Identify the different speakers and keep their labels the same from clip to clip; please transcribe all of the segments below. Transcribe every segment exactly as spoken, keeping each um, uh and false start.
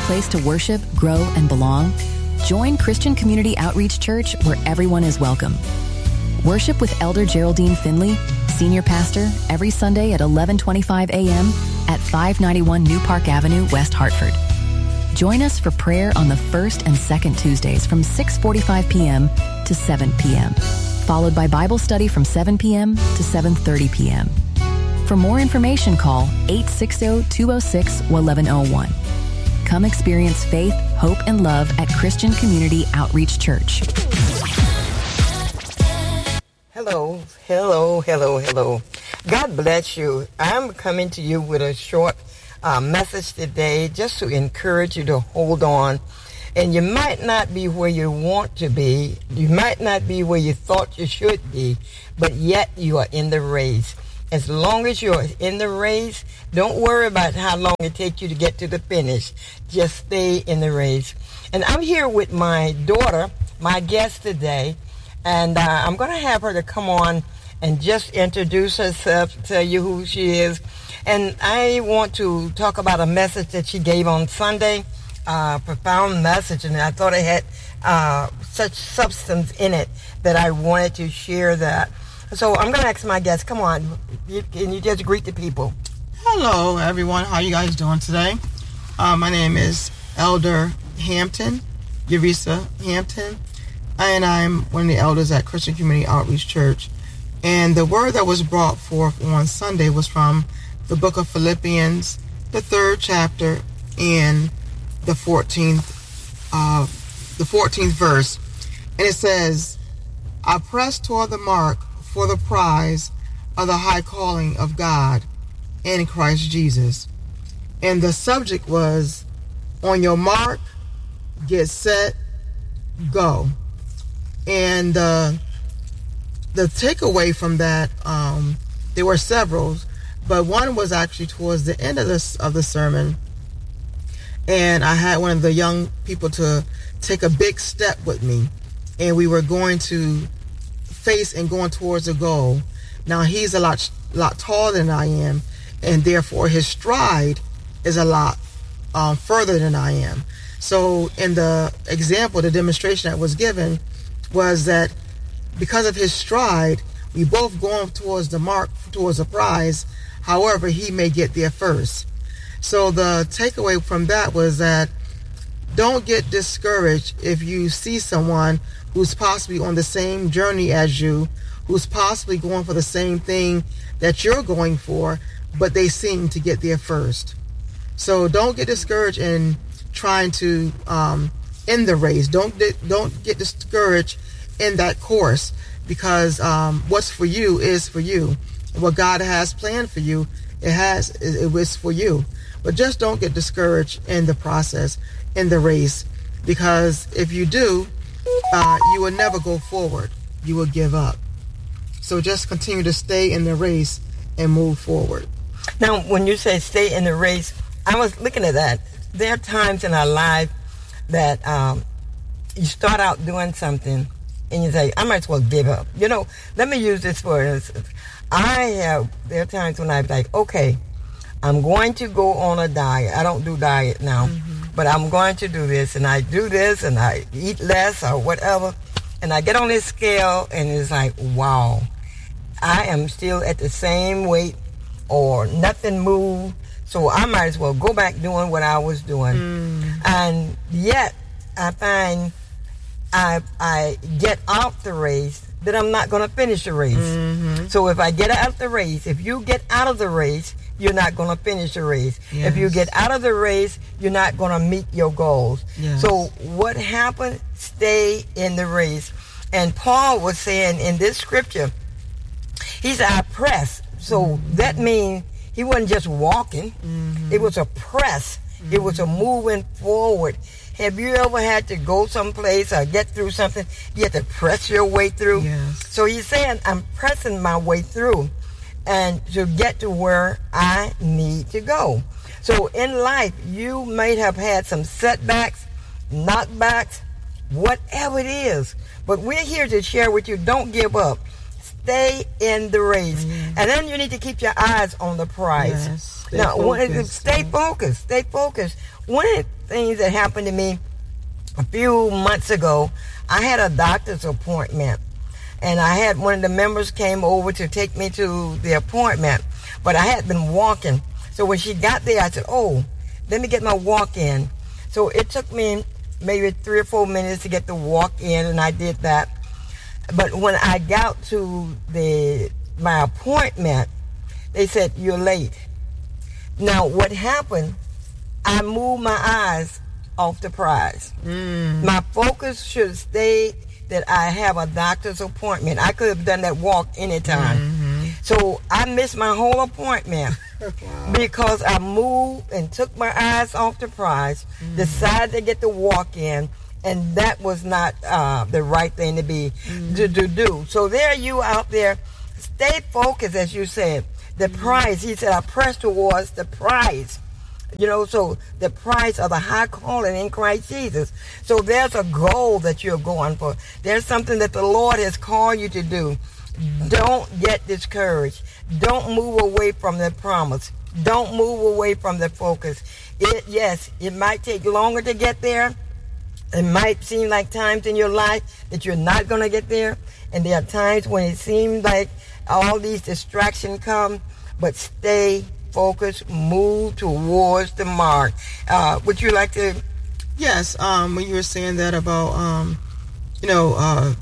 Speaker 1: place to worship, grow, and belong? Join Christian Community Outreach Church, where everyone is welcome. Worship with Elder Geraldine Finley, Senior Pastor, every Sunday at eleven twenty-five a.m. at five ninety-one New Park Avenue, West Hartford. Join us for prayer on the first and second Tuesdays from six forty-five p.m. to seven p.m., followed by Bible study from seven p.m. to seven thirty p.m. For more information, call eight six zero, two zero six, one one zero one. Come experience faith, hope, and love at Christian Community Outreach Church.
Speaker 2: Hello, hello, hello, hello. God bless you. I'm coming to you with a short uh, message today just to encourage you to hold on. And you might not be where you want to be. You might not be where you thought you should be, but yet you are in the race. As long as you're in the race, don't worry about how long it takes you to get to the finish. Just stay in the race. And I'm here with my daughter, my guest today, and uh, I'm going to have her to come on and just introduce herself, tell you who she is. And I want to talk about a message that she gave on Sunday, a uh, profound message, and I thought it had uh, such substance in it that I wanted to share that. So I'm going to ask my guest, come on, you, can you just greet the people?
Speaker 3: Hello, everyone. How you guys doing today? Uh, my name is Elder Hampton, Urisa Hampton, and I'm one of the elders at Christian Community Outreach Church. And the word that was brought forth on Sunday was from the book of Philippians, the third chapter, and the fourteenth, uh, the fourteenth verse. And it says, I press toward the mark for the prize of the high calling of God in Christ Jesus. And the subject was, on your mark, get set, go. And uh, the takeaway from that, um, there were several, but one was actually towards the end of this of the sermon. And I had one of the young people to take a big step with me, and we were going to face and going towards a goal. Now he's a lot lot taller than I am, and therefore his stride is a lot um, further than I am. So in the example, the demonstration that was given was that because of his stride, we both going towards the mark, towards the prize. However, he may get there first. So the takeaway from that was that don't get discouraged if you see someone who's possibly on the same journey as you, who's possibly going for the same thing that you're going for, but they seem to get there first. So don't get discouraged in trying to um, end the race. Don't don't get discouraged in that course, because um, what's for you is for you. What God has planned for you, it has it is for you. But just don't get discouraged in the process, in the race, because if you do, uh, you will never go forward. You will give up. So just continue to stay in the race and move forward.
Speaker 2: Now, when you say stay in the race, I was looking at that. There are times in our life that um, you start out doing something and you say, I might as well give up. You know, let me use this for instance. I have, there are times when I'm like, okay, I'm going to go on a diet. I don't do diet now, mm-hmm. but I'm going to do this, and I do this, and I eat less or whatever, and I get on this scale, and it's like, wow, I am still at the same weight, or nothing moved, so I might as well go back doing what I was doing. Mm. And yet, I find I I get out the race, that I'm not going to finish the race. Mm-hmm. So if I get out of the race, if you get out of the race, you're not going to finish the race. Yes. If you get out of the race, you're not going to meet your goals. Yes. So what happened? Stay in the race. And Paul was saying in this scripture, he said, I press. So mm-hmm. that means he wasn't just walking. Mm-hmm. It was a press. Mm-hmm. It was a moving forward. Have you ever had to go someplace or get through something? You have to press your way through. Yes. So he's saying, I'm pressing my way through and to get to where I need to go. So in life, you may have had some setbacks, knockbacks, whatever it is. But we're here to share with you, don't give up. Stay in the race. Mm-hmm. And then you need to keep your eyes on the prize. Yes. Stay now, focused. Stay focused. Stay focused. one of the things that happened to me a few months ago, I had a doctor's appointment, and I had one of the members came over to take me to the appointment, but I had been walking. So when she got there, I said, oh, let me get my walk in. So it took me maybe three or four minutes to get the walk in, and I did that. But when I got to the my appointment, they said, you're late. Now, what happened, I moved my eyes off the prize. Mm. My focus should stay that I have a doctor's appointment. I could have done that walk anytime. Mm-hmm. So I missed my whole appointment wow. because I moved and took my eyes off the prize, mm. decided to get the walk in, and that was not uh, the right thing to be mm. to, to do. So there you out there, stay focused, as you said. The mm. prize, he said, I press towards the prize. You know, so the prize of the high calling in Christ Jesus. So there's a goal that you're going for. There's something that the Lord has called you to do. Don't get discouraged. Don't move away from the promise. Don't move away from the focus. It, yes, it might take longer to get there. It might seem like times in your life that you're not going to get there. And there are times when it seems like all these distractions come, but stay focused, move towards the mark. Uh, would you like to?
Speaker 3: Yes, um, when you were saying that about, um, you know, uh,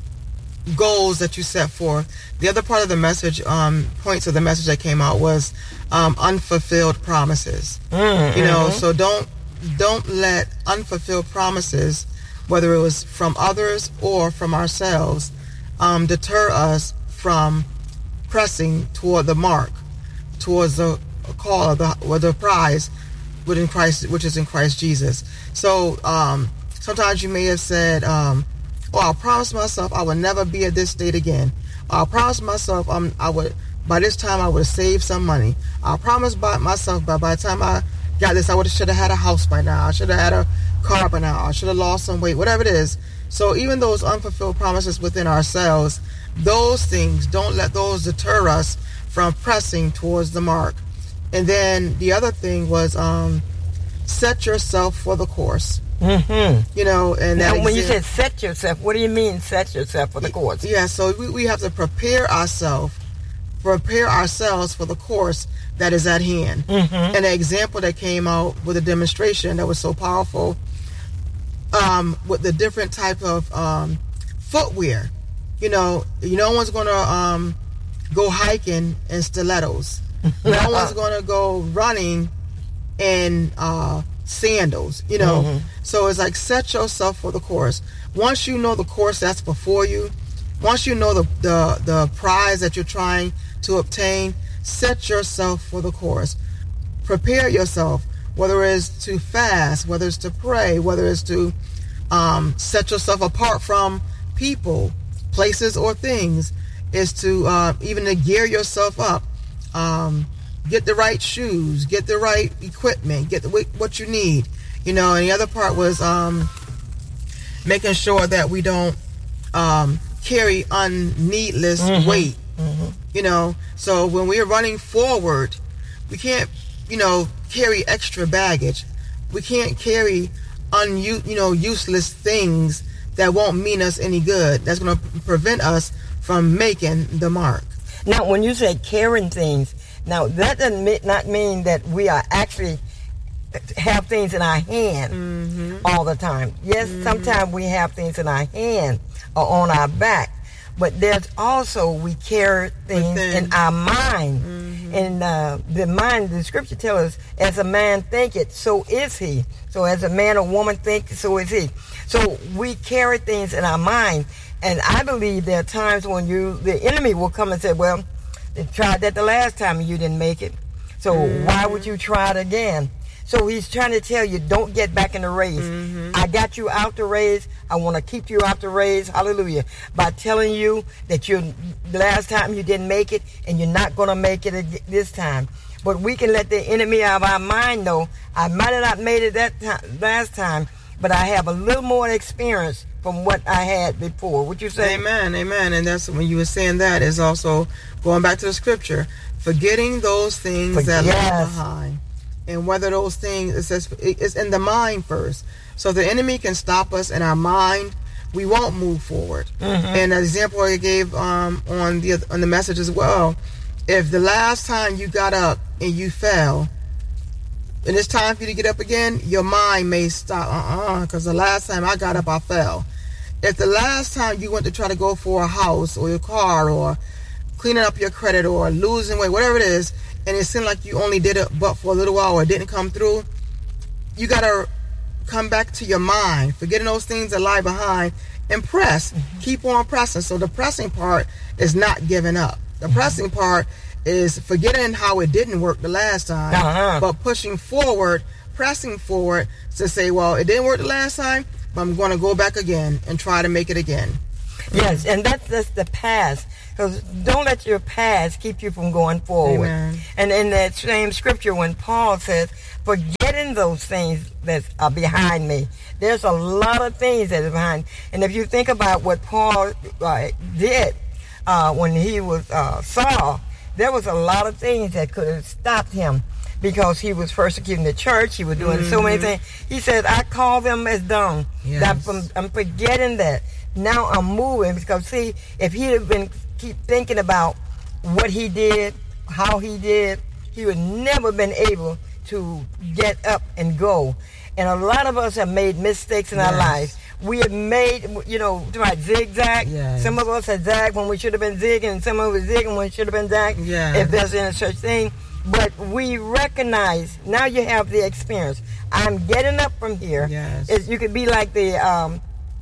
Speaker 3: goals that you set forth, the other part of the message, um, points of the message that came out was um, unfulfilled promises. Mm-hmm. You know, so don't don't let unfulfilled promises, whether it was from others or from ourselves, um, deter us from pressing toward the mark, towards the call of the, or the prize within Christ, which is in Christ Jesus. So um, sometimes you may have said, um, "Oh, I'll promise myself I will never be at this state again. I'll promise myself um, I would by this time I would save some money. I'll promise by myself by by the time I got this, I would should have had a house by now. I should have had a car by now. I should have lost some weight. Whatever it is." So even those unfulfilled promises within ourselves, those things, don't let those deter us from pressing towards the mark. And then the other thing was um, set yourself for the course. Mm-hmm. You know, and
Speaker 2: now,
Speaker 3: that
Speaker 2: when
Speaker 3: exi-
Speaker 2: you said set yourself, what do you mean set yourself for the course?
Speaker 3: Yeah, so we, we have to prepare ourselves, prepare ourselves for the course that is at hand. Mm-hmm. And the example that came out with a demonstration that was so powerful, um, with the different type of um, footwear. You know, no one's going to um, go hiking in stilettos. No one's going to go running in uh, sandals, you know. Mm-hmm. So it's like set yourself for the course. Once you know the course that's before you, once you know the, the, the prize that you're trying to obtain, set yourself for the course. Prepare yourself, whether it's to fast, whether it's to pray, whether it's to um, set yourself apart from people, places, or things, is to uh, even to gear yourself up. Um, get the right shoes, get the right equipment, get the, what you need, you know. And the other part was um, making sure that we don't um, carry unneedless mm-hmm. weight, mm-hmm. you know. So when we're running forward, we can't, you know, carry extra baggage. We can't carry un, you know, useless things that won't mean us any good. That's going to prevent us from making the mark.
Speaker 2: Now, when you say carrying things, now that doesn't not mean that we are actually have things in our hand mm-hmm. all the time. Yes, mm-hmm. sometimes we have things in our hand or on our back, but there's also we carry things Within. in our mind. Mm-hmm. And uh, the mind, the scripture tells us, as a man thinketh, so is he. So as a man or woman thinketh, so is he. So we carry things in our mind. And I believe there are times when you, the enemy will come and say, well, they tried that the last time and you didn't make it. So mm-hmm. why would you try it again? So he's trying to tell you, don't get back in the race. Mm-hmm. I got you out the race. I want to keep you out the race. Hallelujah. By telling you that you last time you didn't make it and you're not going to make it this time. But we can let the enemy of our mind know, I might have not made it that time, last time, but I have a little more experience from what I had before. Would you say?
Speaker 3: Amen, amen. And that's when you were saying that is also going back to the scripture, forgetting those things For, that yes. lie behind. And whether those things, it says it's in the mind first. So the enemy can stop us in our mind. We won't move forward. Mm-hmm. And an example I gave um, on the on the message as well. If the last time you got up and you fell, and it's time for you to get up again, your mind may stop. Uh-uh, because the last time I got up, I fell. If the last time you went to try to go for a house or your car or cleaning up your credit or losing weight, whatever it is, and it seemed like you only did it but for a little while or it didn't come through, you got to come back to your mind, forgetting those things that lie behind, and press. Mm-hmm. Keep on pressing. So the pressing part is not giving up. The mm-hmm. pressing part is forgetting how it didn't work the last time, uh-huh. but pushing forward, pressing forward to say, well, it didn't work the last time, but I'm going to go back again and try to make it again.
Speaker 2: Yes, and that's, that's the past. Because don't let your past keep you from going forward.
Speaker 3: Amen.
Speaker 2: And in that same scripture, when Paul says, forgetting those things that are behind me, there's a lot of things that are behind. And if you think about what Paul uh, did uh, when he was uh, Saul, there was a lot of things that could have stopped him because he was persecuting the church. He was doing mm-hmm. so many things. He said, I call them as dung. Yes. I'm, I'm forgetting that. Now I'm moving because, see, if he had been keep thinking about what he did, how he did, he would never been able to get up and go. And a lot of us have made mistakes in yes. our life. We have made, you know, right, zigzag. Yes. Some of us have zagged when we should have been zigging, and some of us zigging when we should have been zagging, yes. if there's any such thing. But we recognize, now you have the experience. I'm getting up from here.
Speaker 3: Yes.
Speaker 2: It's, you could be like the, um,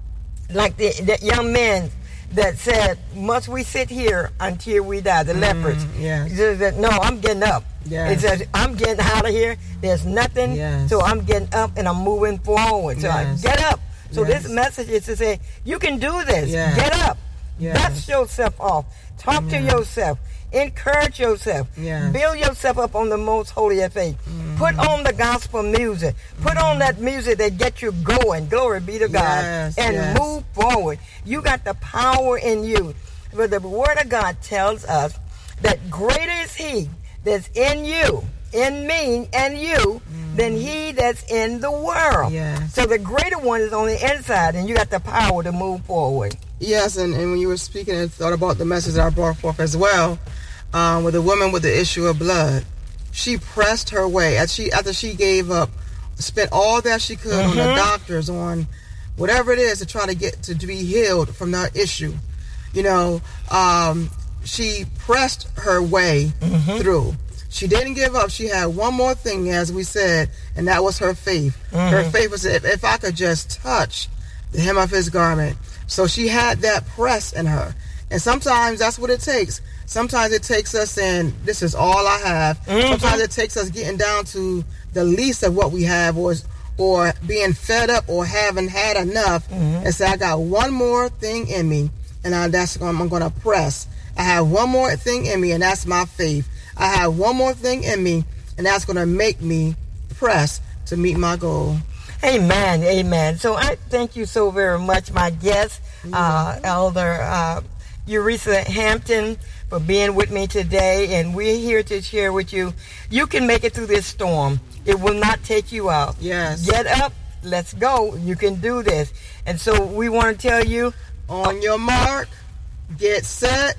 Speaker 2: like the, the young man that said, must we sit here until we die, the mm, leopards.
Speaker 3: Yes.
Speaker 2: He said, no, I'm getting up.
Speaker 3: Yes.
Speaker 2: It says, I'm getting out of here. There's nothing.
Speaker 3: Yes.
Speaker 2: So I'm getting up and I'm moving forward. So
Speaker 3: yes.
Speaker 2: I get up. So
Speaker 3: yes.
Speaker 2: this message is to say, you can do this.
Speaker 3: Yes.
Speaker 2: Get up.
Speaker 3: Yes.
Speaker 2: Dust yourself off. Talk yes. to yourself. Encourage yourself.
Speaker 3: Yes.
Speaker 2: Build yourself up on the most holy of faith. Mm. Put on the gospel music. Put mm. on that music that gets you going. Glory be to God.
Speaker 3: Yes.
Speaker 2: And
Speaker 3: yes.
Speaker 2: move forward. You got the power in you. But the Word of God tells us that greater is He that's in you, in me and you, mm. than he that's in the world.
Speaker 3: Yes.
Speaker 2: So the greater one is on the inside, and you got the power to move forward.
Speaker 3: Yes, and, and when you were speaking, I thought about the message that I brought forth as well. Um, with the woman with the issue of blood, she pressed her way as she after she gave up, spent all that she could mm-hmm. on the doctors, on whatever it is to try to get to, to be healed from that issue. You know, um, she pressed her way mm-hmm. through. She didn't give up. She had one more thing, as we said, and that was her faith. Mm-hmm. Her faith was, if, if I could just touch the hem of his garment. So she had that press in her. And sometimes that's what it takes. Sometimes it takes us saying, this is all I have. Mm-hmm. Sometimes it takes us getting down to the least of what we have, or or being fed up or having had enough, mm-hmm. and say, I got one more thing in me, and I, that's I'm going to press. I have one more thing in me, and that's my faith. I have one more thing in me, and that's going to make me press to meet my goal.
Speaker 2: Amen, amen. So I thank you so very much, my guest, uh, Elder uh, Urisa Hampton, for being with me today. And we're here to share with you, you can make it through this storm. It will not take you out.
Speaker 3: Yes.
Speaker 2: Get up. Let's go. You can do this. And so we want to tell you,
Speaker 3: on your mark, get set,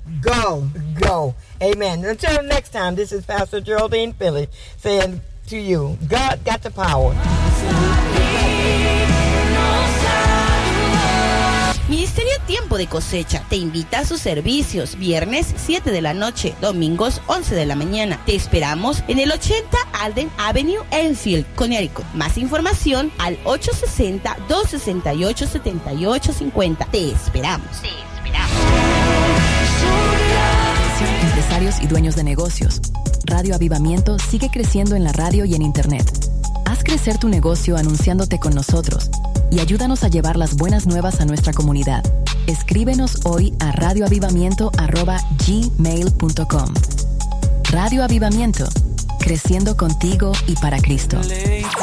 Speaker 3: go.
Speaker 2: Go. Amen. Until next time, this is Pastor Geraldine Finley saying to you, God got the power.
Speaker 4: Ministerio Tiempo de Cosecha te invita a sus servicios viernes siete de la noche, domingos once de la mañana. Te esperamos en el ochenta Alden Avenue, Enfield, Connecticut. Más información al ocho seis cero, dos seis ocho, siete ocho cinco cero. Te esperamos. Te esperamos.
Speaker 1: Empresarios y dueños de negocios. Radio Avivamiento sigue creciendo en la radio y en Internet. Haz crecer tu negocio anunciándote con nosotros y ayúdanos a llevar las buenas nuevas a nuestra comunidad. Escríbenos hoy a radioavivamiento arroba gmail punto com. Radio Avivamiento, creciendo contigo y para Cristo.